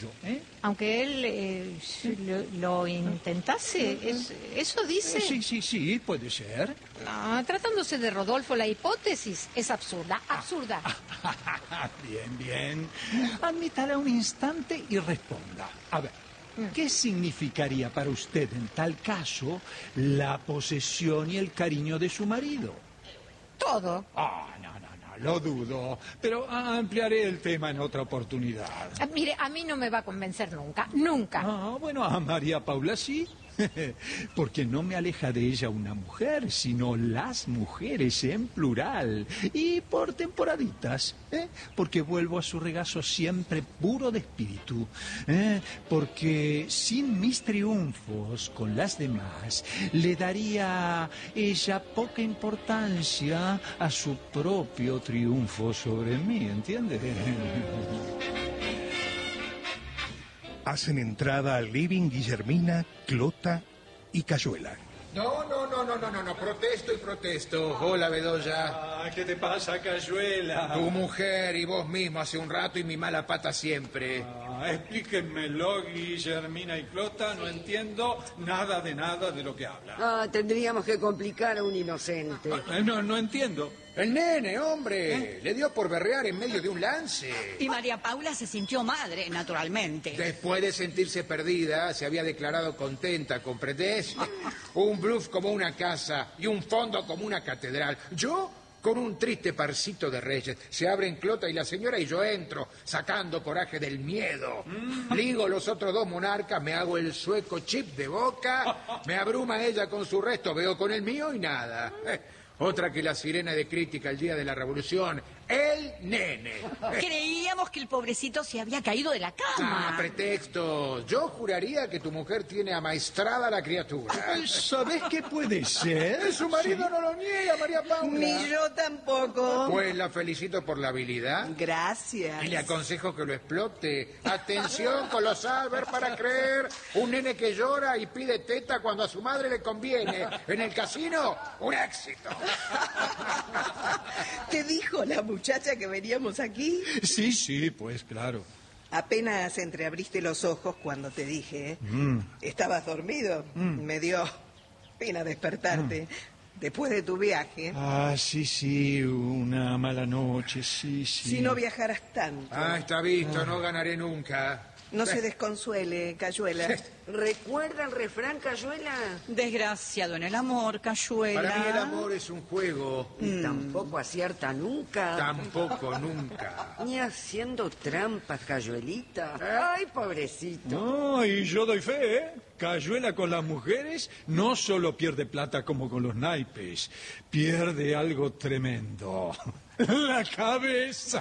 yo, ¿eh? Aunque él lo intentase, ¿eso dice? Sí, puede ser. Tratándose de Rodolfo, la hipótesis es absurda. Bien. Admítala un instante y responda. A ver, ¿qué significaría para usted en tal caso la posesión y el cariño de su marido? Todo. No, lo dudo, pero ampliaré el tema en otra oportunidad. Mire, a mí no me va a convencer nunca. Bueno, a María Paula sí, porque no me aleja de ella una mujer, sino las mujeres en plural, y por temporaditas, porque vuelvo a su regazo siempre puro de espíritu, porque sin mis triunfos con las demás, le daría ella poca importancia a su propio triunfo sobre mí, ¿entiende? Hacen entrada al living Guillermina, Clota y Cayuela. No, protesto. Hola, Bedoya. ¿Qué te pasa, Cayuela? Tu mujer y vos mismo hace un rato y mi mala pata siempre. Explíquenmelo, Guillermina y Clota, no entiendo nada de lo que habla. Tendríamos que complicar a un inocente. No entiendo. El nene, hombre, le dio por berrear en medio de un lance. Y María Paula se sintió madre, naturalmente. Después de sentirse perdida, se había declarado contenta, ¿comprendés? Un bluff como una casa y un fondo como una catedral. Yo, con un triste parcito de reyes, se abren Clota y la señora y yo entro, sacando coraje del miedo. Ligo los otros dos monarcas, me hago el sueco chip de boca, me abruma ella con su resto, veo con el mío y nada. Otra que la sirena de crítica el día de la revolución, el nene. Creíamos que el pobrecito se había caído de la cama. Pretexto. Yo juraría que tu mujer tiene amaestrada a la criatura. ¿Sabes qué puede ser? Su marido no lo niega, María Paula. Ni yo tampoco. Pues la felicito por la habilidad. Gracias. Y le aconsejo que lo explote. Atención, colosal, ver para creer. Un nene que llora y pide teta cuando a su madre le conviene. En el casino, un éxito. ¿Te dijo la muchacha que veníamos aquí? Sí, pues claro. Apenas entreabriste los ojos cuando te dije. Estabas dormido. Me dio pena despertarte. Después de tu viaje. Sí, una mala noche, sí. Si no viajaras tanto. Está visto, no ganaré nunca. No se desconsuele, Cayuela. ¿Recuerda el refrán, Cayuela? Desgraciado en el amor, Cayuela. Para mí el amor es un juego. Y tampoco acierta nunca. Tampoco nunca. Ni haciendo trampas, Cayuelita. Ay, pobrecito. Y yo doy fe, Cayuela con las mujeres no solo pierde plata como con los naipes, pierde algo tremendo. La cabeza.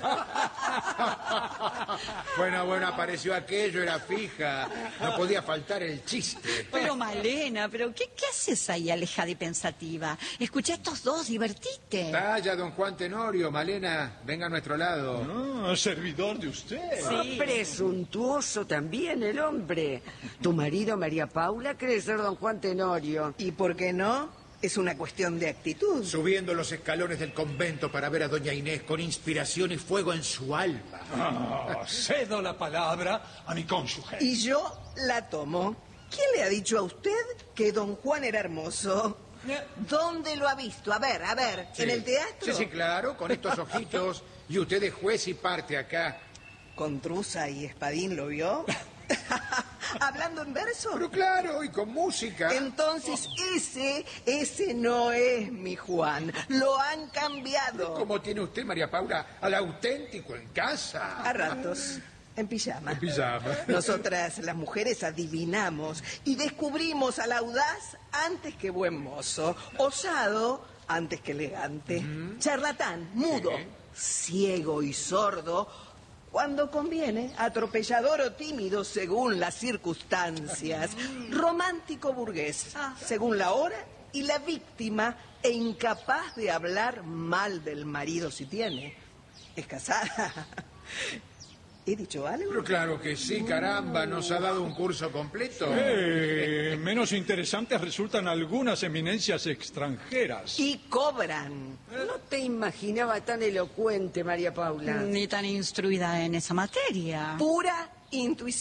Bueno, apareció aquello, era fija. No podía faltar el chiste. Pero Malena, ¿qué haces ahí alejada y pensativa? Escucha a estos dos, divertite. Vaya, don Juan Tenorio, Malena, venga a nuestro lado. Servidor de usted. Sí. Presuntuoso también el hombre. Tu marido, María Paula, cree ser don Juan Tenorio. ¿Y por qué no? Es una cuestión de actitud. Subiendo los escalones del convento para ver a doña Inés con inspiración y fuego en su alma. Cedo la palabra a mi cónyuge. Y yo la tomo. ¿Quién le ha dicho a usted que don Juan era hermoso? ¿Dónde lo ha visto? A ver, Sí. ¿en el teatro? Sí, claro, con estos ojitos. Y usted es juez y parte acá. ¿Con truza y espadín lo vio? ¿Hablando en verso? Pero claro, y con música. Entonces ese no es mi Juan. Lo han cambiado. ¿Cómo tiene usted, María Paula, al auténtico en casa? A ratos. En pijama. En pijama. Nosotras, las mujeres, adivinamos y descubrimos al audaz antes que buen mozo, osado antes que elegante, charlatán, mudo, ciego y sordo, cuando conviene, atropellador o tímido según las circunstancias, romántico burgués según la hora y la víctima e incapaz de hablar mal del marido si tiene. ¿Es casada? ¿He dicho algo? Pero claro que sí, caramba, nos ha dado un curso completo. Menos interesantes resultan algunas eminencias extranjeras. Y cobran. No te imaginaba tan elocuente, María Paula. Ni tan instruida en esa materia. Pura intuición.